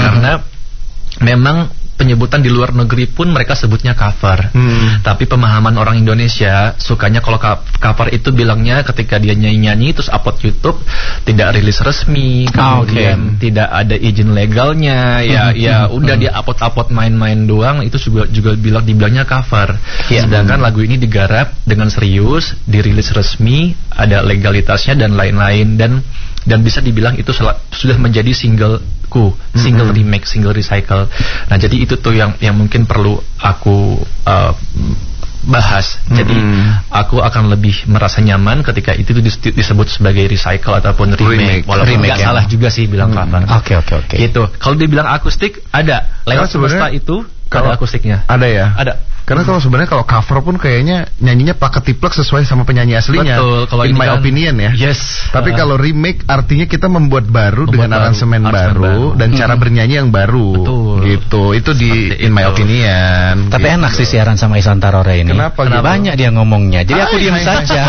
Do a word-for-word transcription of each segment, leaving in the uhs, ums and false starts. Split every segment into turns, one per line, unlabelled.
Karena memang penyebutan di luar negeri pun mereka sebutnya cover. Hmm. Tapi pemahaman orang Indonesia sukanya kalau cover itu bilangnya ketika dia nyanyi-nyanyi terus upload YouTube tidak rilis resmi, kemudian okay. tidak ada izin legalnya, ya hmm. ya udah hmm. dia upload-upload main-main doang, itu juga juga bilang dibilangnya cover. Yeah. Sedangkan lagu ini digarap dengan serius, dirilis resmi, ada legalitasnya dan lain-lain, dan dan bisa dibilang itu sudah menjadi singleku, single mm-hmm. remake, single recycle. Nah, jadi itu tuh yang yang mungkin perlu aku uh, bahas. Mm-hmm. Jadi aku akan lebih merasa nyaman ketika itu disebut sebagai recycle ataupun remake. remake. Walaupun remake nggak ya. Salah juga sih bilang cover.
Oke oke oke.
Gitu. Kalau dibilang akustik ada lewat semesta itu. Kalau ada akustiknya.
Ada ya?
Ada.
Karena kalau sebenarnya kalau cover pun kayaknya nyanyinya pakai tiplek sesuai sama penyanyi aslinya.
Betul. Kalau
in
ini
my
kan,
opinion ya.
Yes.
Tapi uh, kalau remake artinya kita membuat baru membuat dengan baru, aransemen baru, baru dan hmm. cara bernyanyi yang baru.
Betul.
Gitu. Itu di Seperti in my itu. opinion.
Tapi
gitu.
enak sih siaran sama Isanta Rore ini.
Kenapa? Gitu?
Banyak dia ngomongnya. Jadi aku diam saja.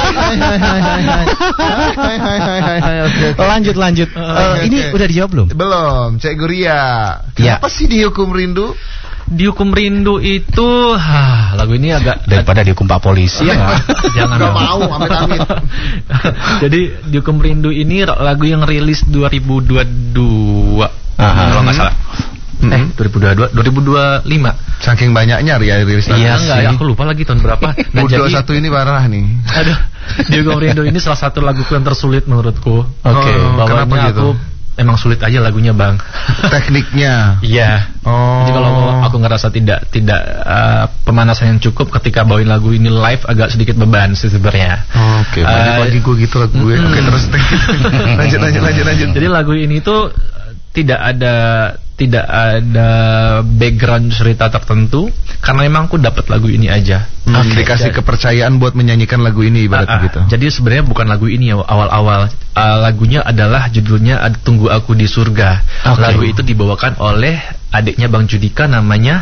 Lanjut lanjut. Uh, ini okay. udah dijawab belum?
Belum. Cek Guria. Kenapa ya. sih dihukum rindu?
Dihukum rindu itu, ha, lagu ini agak
daripada dihukum Pak Polisi ya.
Jangan
nggak mau, amit-amit.
Jadi dihukum rindu ini lagu yang rilis dua ribu dua puluh dua kalau nggak salah. Mm-hmm. Eh dua ribu dua puluh dua, dua ribu dua puluh lima.
Saking banyaknya ya rilis lagu.
Iya enggak, ya, aku lupa lagi tahun berapa.
Nah, dua puluh satu ini parah nih.
Aduh, dihukum rindu ini salah satu laguku yang tersulit menurutku. Oke,
okay. oh, kenapa gitu?
Aku emang sulit aja lagunya, Bang.
Tekniknya.
Iya.
Oh.
Jadi kalau aku ngerasa tidak tidak uh, pemanasan yang cukup ketika bawain lagu ini live agak sedikit beban sih sebenarnya.
Oh, Oke, okay. uh, lagi gue gitu lagu gue. Mm, Oke, okay, terus lanjut lanjut lanjut lanjut.
Jadi lagu ini tuh tidak ada tidak ada background cerita tertentu karena memang aku dapat lagu ini aja.
Hmm, okay. Dikasih kepercayaan buat menyanyikan lagu ini ibaratnya uh, uh, gitu.
Jadi sebenarnya bukan lagu ini ya awal-awal. Uh, lagunya adalah judulnya Tunggu Aku di Surga. Okay. Lagu itu dibawakan oleh adiknya Bang Judika namanya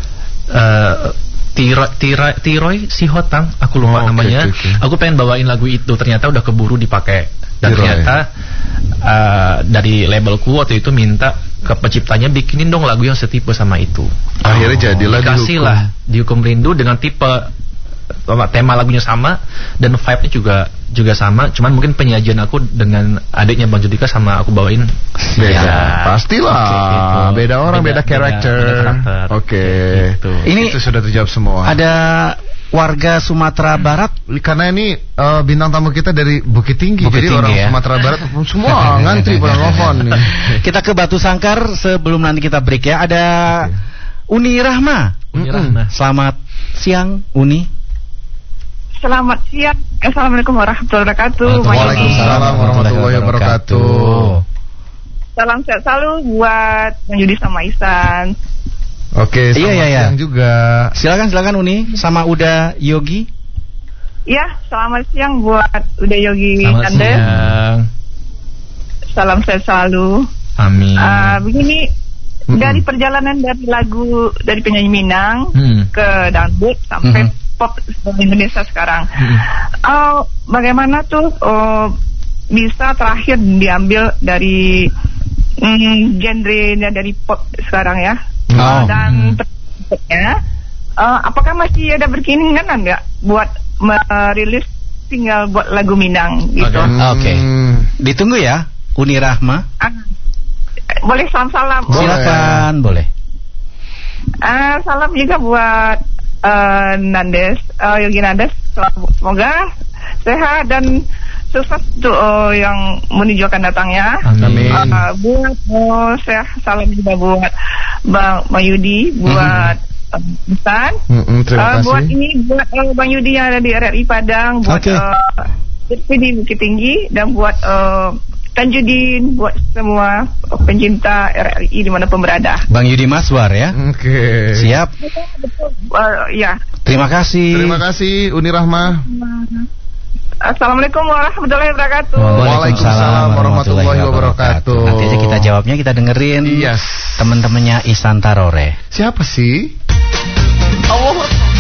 uh, Tira, Tira, Tiroy Sihotang, aku lupa oh, namanya. Okay, okay. Aku pengen bawain lagu itu, ternyata udah keburu dipakai. Dan Tiroy. ternyata uh, dari labelku waktu itu minta ke penciptanya bikinin dong lagu yang setipe sama itu.
Akhirnya oh, jadilah
dikasih lah Dihukum Rindu dengan tipe tema lagunya sama dan vibe-nya juga juga sama, cuman mungkin penyajian aku dengan adiknya Bang Judika sama aku bawain
beda. Ya, pastilah. Okay, gitu. Beda orang, beda, beda karakter. Oke. Okay.
Gitu.
Ini itu sudah terjawab semua.
Ada warga Sumatera Barat
karena ini uh, bintang tamu kita dari Bukit Tinggi.
Bukit
jadi
Tinggi,
orang
ya?
Sumatera Barat semua ngantri pada nelfon nih.
Kita ke Batu Sangkar sebelum nanti kita break ya. Ada okay. Uni Rahma.
Uni Rahma.
Selamat siang Uni.
Selamat siang. Assalamualaikum warahmatullahi wabarakatuh.
Waalaikumsalam warahmatullahi wabarakatuh.
Salam sehat selalu buat Bang Yudi sama Ihsan.
Oke, selamat
iya, iya, iya.
siang juga.
Silakan silakan Uni sama Uda Yogi.
Iya, selamat siang buat Uda Yogi
Selamat
Anda.
siang.
Salam sehat selalu.
Amin.
Uh, begini,
mm-hmm.
dari perjalanan dari lagu dari penyanyi Minang
mm. ke
dangdut sampai
mm-hmm.
pop Indonesia sekarang. Mm-hmm. Uh, bagaimana tuh uh, bisa terakhir diambil dari mm, genre dari pop sekarang ya?
Oh.
Uh, dan berikutnya, uh, apakah masih ada berkeinginan nggak buat merilis single buat lagu Minang gitu?
Oke. Okay. Okay. Ditunggu ya, Uni Rahma.
Uh, boleh salam-salam.
Silakan, boleh.
Uh, salam juga buat uh, Nandes, uh, Yogi Nandes. Semoga sehat dan sukses untuk uh, yang menuju akan datangnya.
Amin.
Uh, buat uh, saya salam juga buat Bang, Bang Yudi, buat mm-hmm. Ihsan.
Mm-hmm, terima
uh,
kasih.
Buat ini buat uh, Bang Yudi yang ada di R R I Padang, buat
okay.
uh, di Bukit Tinggi dan buat uh, Tanjudin, buat semua pencinta R R I dimanapun berada.
Bang Yudi Maswar ya.
Oke. Okay.
Siap.
Uh, ya.
Terima kasih.
Terima kasih Uni Rahma.
Assalamualaikum warahmatullahi wabarakatuh.
Waalaikumsalam warahmatullahi wabarakatuh.
Nanti aja kita jawabnya, kita dengerin
yes.
teman-temannya Ihsan Tarore.
Siapa sih?